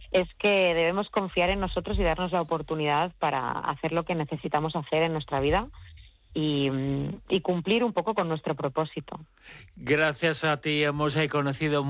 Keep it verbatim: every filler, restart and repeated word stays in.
es que debemos confiar en nosotros y darnos la oportunidad para hacer lo que necesitamos hacer en nuestra vida y, y cumplir un poco con nuestro propósito. Gracias a ti hemos eh, conocido